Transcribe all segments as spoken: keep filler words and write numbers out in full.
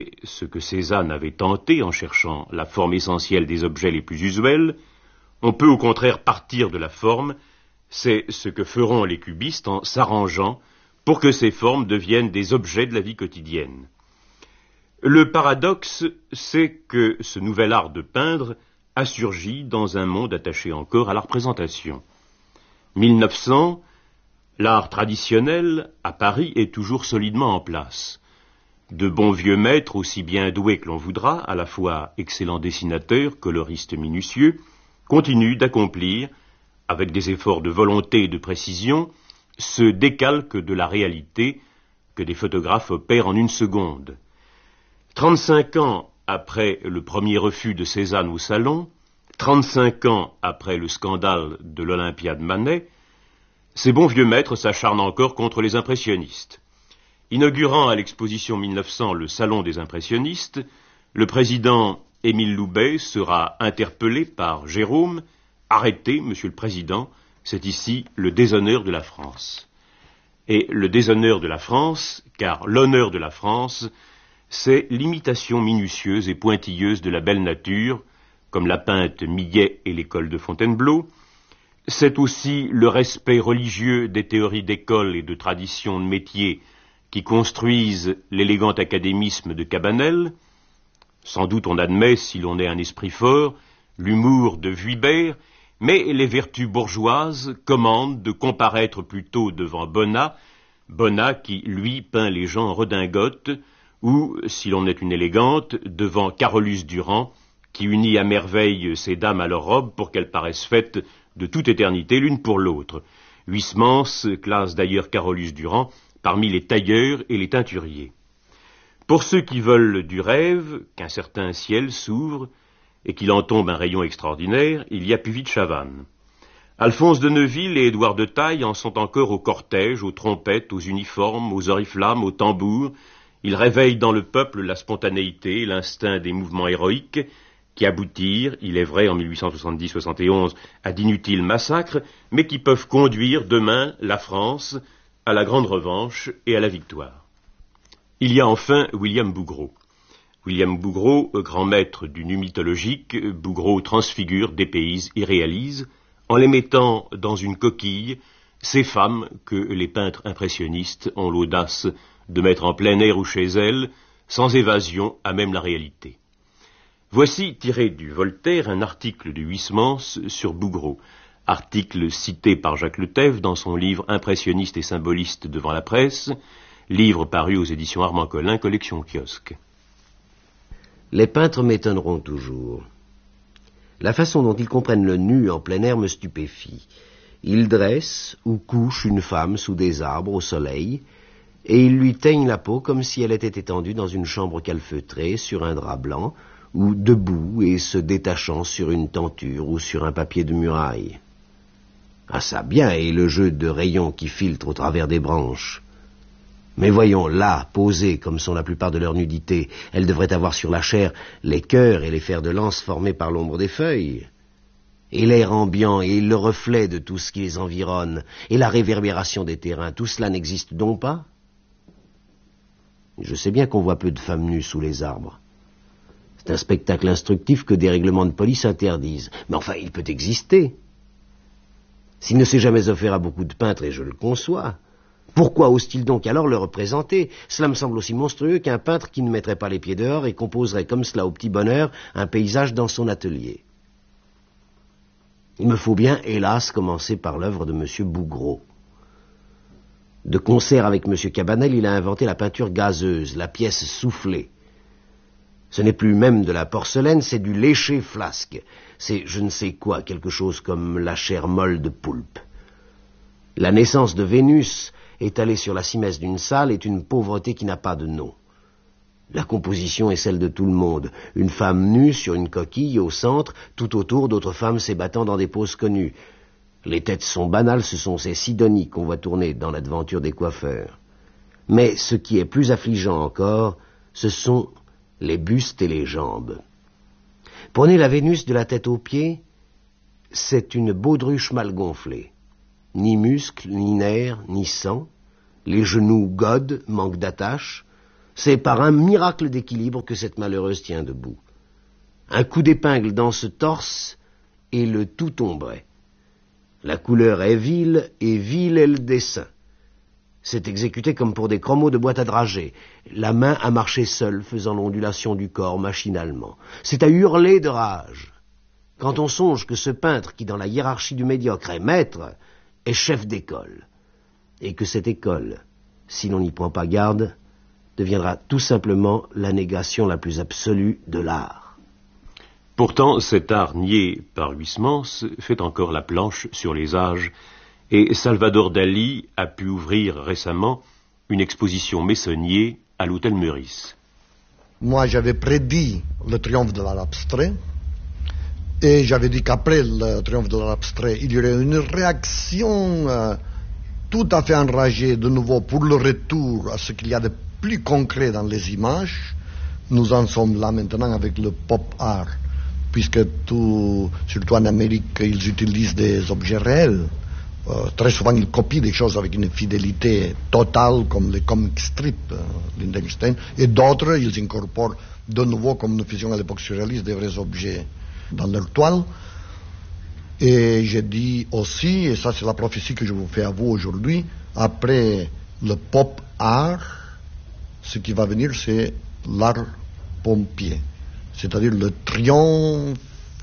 ce que Cézanne avait tenté en cherchant la forme essentielle des objets les plus usuels, on peut au contraire partir de la forme. C'est ce que feront les cubistes en s'arrangeant pour que ces formes deviennent des objets de la vie quotidienne. Le paradoxe, c'est que ce nouvel art de peindre a surgi dans un monde attaché encore à la représentation. mille neuf cents, l'art traditionnel, à Paris, est toujours solidement en place. De bons vieux maîtres, aussi bien doués que l'on voudra, à la fois excellents dessinateurs, coloristes minutieux, continuent d'accomplir, avec des efforts de volonté et de précision, ce décalque de la réalité que des photographes opèrent en une seconde. Trente-cinq ans après le premier refus de Cézanne au Salon, trente-cinq ans après le scandale de l'Olympia de Manet, ces bons vieux maîtres s'acharnent encore contre les impressionnistes. Inaugurant à l'exposition mille neuf cents le Salon des impressionnistes, le président Émile Loubet sera interpellé par Jérôme. Arrêtez, monsieur le président, c'est ici le déshonneur de la France. Et le déshonneur de la France, car l'honneur de la France, c'est l'imitation minutieuse et pointilleuse de la belle nature, comme l'a peinte Millet et l'école de Fontainebleau. C'est aussi le respect religieux des théories d'école et de traditions de métier qui construisent l'élégant académisme de Cabanel. Sans doute on admet, si l'on est un esprit fort, l'humour de Vuibert, mais les vertus bourgeoises commandent de comparaître plutôt devant Bonnat, Bonnat qui, lui, peint les gens en redingote, ou, si l'on est une élégante, devant Carolus Durand, qui unit à merveille ces dames à leurs robes pour qu'elles paraissent faites de toute éternité l'une pour l'autre. Huysmans classe d'ailleurs Carolus Durand parmi les tailleurs et les teinturiers. Pour ceux qui veulent du rêve, qu'un certain ciel s'ouvre et qu'il en tombe un rayon extraordinaire, il y a Puvis de Chavannes. Alphonse de Neuville et Édouard de Taille en sont encore au cortège, aux trompettes, aux uniformes, aux oriflammes, aux tambours. Ils réveillent dans le peuple la spontanéité, l'instinct des mouvements héroïques, qui aboutirent, il est vrai, en mille huit cent soixante-dix soixante et onze, à d'inutiles massacres, mais qui peuvent conduire demain la France à la grande revanche et à la victoire. Il y a enfin William Bouguereau. William Bouguereau, grand maître du nu mythologique, Bouguereau transfigure, dépayse et réalise, en les mettant dans une coquille, ces femmes que les peintres impressionnistes ont l'audace de mettre en plein air ou chez elles, sans évasion à même la réalité. Voici, tiré du Voltaire, un article de Huysmans sur Bouguereau, article cité par Jacques Letève dans son livre Impressionniste et symboliste devant la presse, livre paru aux éditions Armand Collin, collection Kiosque. Les peintres m'étonneront toujours. La façon dont ils comprennent le nu en plein air me stupéfie. Ils dressent ou couchent une femme sous des arbres au soleil, et ils lui teignent la peau comme si elle était étendue dans une chambre calfeutrée sur un drap blanc, ou debout et se détachant sur une tenture ou sur un papier de muraille. Ah ça bien, et le jeu de rayons qui filtrent au travers des branches. Mais voyons, là, posées comme sont la plupart de leur nudité, elles devraient avoir sur la chair les cœurs et les fers de lance formés par l'ombre des feuilles. Et l'air ambiant et le reflet de tout ce qui les environne, et la réverbération des terrains, tout cela n'existe donc pas? Je sais bien qu'on voit peu de femmes nues sous les arbres. C'est un spectacle instructif que des règlements de police interdisent. Mais enfin, il peut exister. S'il ne s'est jamais offert à beaucoup de peintres, et je le conçois, pourquoi osent-ils donc alors le représenter? Cela me semble aussi monstrueux qu'un peintre qui ne mettrait pas les pieds dehors et composerait comme cela au petit bonheur un paysage dans son atelier. Il me faut bien, hélas, commencer par l'œuvre de M. Bouguereau. De concert avec M. Cabanel, il a inventé la peinture gazeuse, la pièce soufflée. Ce n'est plus même de la porcelaine, c'est du léché flasque. C'est je ne sais quoi, quelque chose comme la chair molle de poulpe. La naissance de Vénus, étalée sur la simesse d'une salle, est une pauvreté qui n'a pas de nom. La composition est celle de tout le monde. Une femme nue sur une coquille au centre, tout autour d'autres femmes s'ébattant dans des poses connues. Les têtes sont banales, ce sont ces Sidonies qu'on voit tourner dans l'aventure des coiffeurs. Mais ce qui est plus affligeant encore, ce sont les bustes et les jambes. Prenez la Vénus de la tête aux pieds, c'est une baudruche mal gonflée. Ni muscles, ni nerfs, ni sang. Les genoux godent, manquent d'attache. C'est par un miracle d'équilibre que cette malheureuse tient debout. Un coup d'épingle dans ce torse et le tout tomberait. La couleur est vile et vil est le dessin. C'est exécuté comme pour des chromos de boîte à dragées. La main a marché seule, faisant l'ondulation du corps machinalement. C'est à hurler de rage. Quand on songe que ce peintre, qui dans la hiérarchie du médiocre est maître, est chef d'école, et que cette école, si l'on n'y prend pas garde, deviendra tout simplement la négation la plus absolue de l'art. Pourtant, cet art nié par Huysmans fait encore la planche sur les âges, et Salvador Dali a pu ouvrir récemment une exposition Meissonnier à l'hôtel Meurice. Moi, j'avais prédit le triomphe de l'art abstrait, et j'avais dit qu'après le triomphe de l'art abstrait, il y aurait une réaction euh, tout à fait enragée de nouveau pour le retour à ce qu'il y a de plus concret dans les images. Nous en sommes là maintenant avec le pop art, puisque tout, surtout en Amérique, ils utilisent des objets réels. Euh, très souvent, ils copient des choses avec une fidélité totale, comme les comic strips, euh, Lindenstein, et d'autres, ils incorporent de nouveau, comme nous faisions à l'époque surréaliste, des vrais objets dans leur toile. Et j'ai dit aussi, et ça c'est la prophétie que je vous fais à vous aujourd'hui, après le pop art, ce qui va venir, c'est l'art pompier, c'est-à-dire le triomphe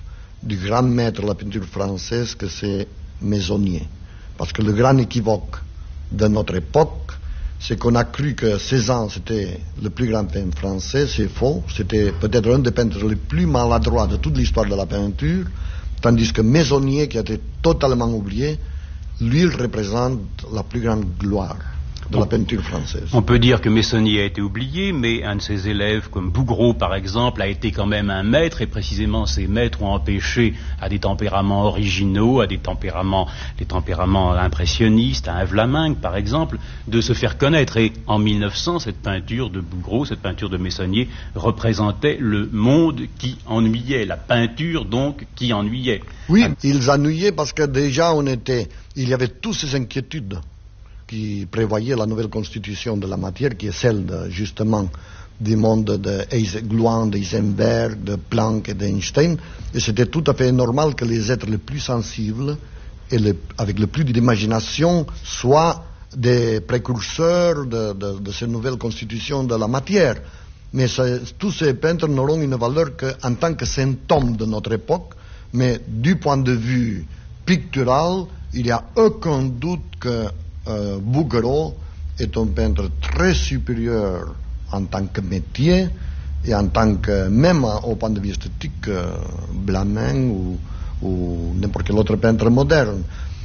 du grand maître de la peinture française que c'est Meissonnier. Parce que le grand équivoque de notre époque, c'est qu'on a cru que Cézanne c'était le plus grand peintre français. C'est faux. C'était peut-être un des peintres les plus maladroits de toute l'histoire de la peinture, tandis que Meissonnier, qui a été totalement oublié, lui, il représente la plus grande gloire de la peinture française. On peut dire que Meissonnier a été oublié, mais un de ses élèves, comme Bouguereau par exemple, a été quand même un maître, et précisément ces maîtres ont empêché à des tempéraments originaux, à des tempéraments, des tempéraments impressionnistes, à un Vlaminck par exemple, de se faire connaître. Et en mille neuf cents, cette peinture de Bouguereau, cette peinture de Meissonnier, représentait le monde qui ennuyait, la peinture donc qui ennuyait. Oui, ils ennuyaient parce que déjà on était, il y avait toutes ces inquiétudes qui prévoyait la nouvelle constitution de la matière, qui est celle de, justement du monde de Glouan, d'Eisenberg, de Planck et d'Einstein. Et c'était tout à fait normal que les êtres les plus sensibles et les, avec le plus d'imagination soient des précurseurs de, de, de cette nouvelle constitution de la matière. Mais ça, tous ces peintres n'auront une valeur qu'en tant que symptôme de notre époque, mais du point de vue pictural, il n'y a aucun doute que Euh, Bouguereau est un peintre très supérieur en tant que métier et en tant que, même au point de vue esthétique, euh, Vlaminck ou, ou n'importe quel autre peintre moderne.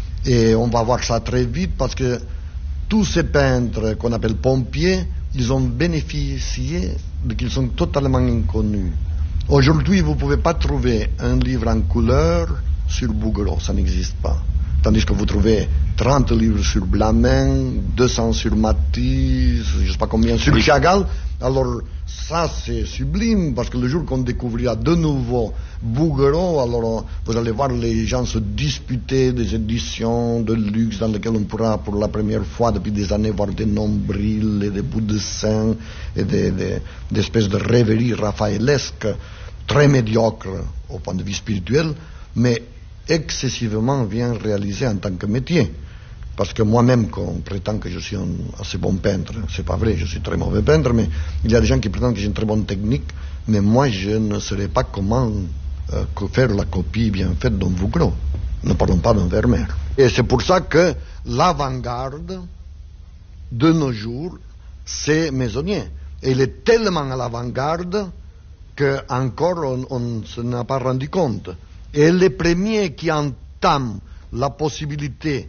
Et on va voir ça très vite parce que tous ces peintres qu'on appelle pompiers, ils ont bénéficié de qu'ils sont totalement inconnus. Aujourd'hui, vous ne pouvez pas trouver un livre en couleur sur Bouguereau, ça n'existe pas. Tandis que vous trouvez trente livres sur Vlaminck, deux cents sur Matisse, je ne sais pas combien sur Chagall. Alors ça c'est sublime, parce que le jour qu'on découvrira de nouveau Bouguereau, alors vous allez voir les gens se disputer des éditions de luxe dans lesquelles on pourra pour la première fois depuis des années voir des nombrils et des bouts de seins et des, des, des espèces de rêveries raphaëlesques très médiocres au point de vue spirituel, mais excessivement bien réalisé en tant que métier. Parce que moi-même, qu'on prétend que je suis un assez bon peintre, c'est pas vrai, je suis très mauvais peintre, mais il y a des gens qui prétendent que j'ai une très bonne technique, mais moi je ne saurais pas comment euh, faire la copie bien faite d'un Bouguereau. Ne parlons pas d'un Vermeer. Et c'est pour ça que l'avant-garde de nos jours, c'est Meissonnier. Et il est tellement à l'avant-garde qu'encore on, on ne s'en a pas rendu compte. Et les premiers qui entament la possibilité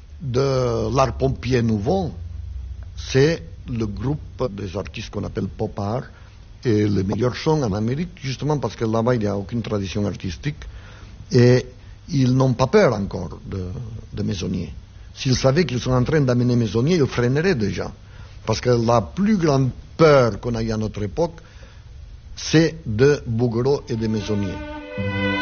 de l'art pompier nouveau, c'est le groupe des artistes qu'on appelle pop art, et les meilleurs sont en Amérique, justement parce que là-bas il n'y a aucune tradition artistique, et ils n'ont pas peur encore de, de Meissonnier. S'ils savaient qu'ils sont en train d'amener Meissonnier, ils freineraient déjà, parce que la plus grande peur qu'on a eu à notre époque, c'est de Bouguereau et de Meissonnier.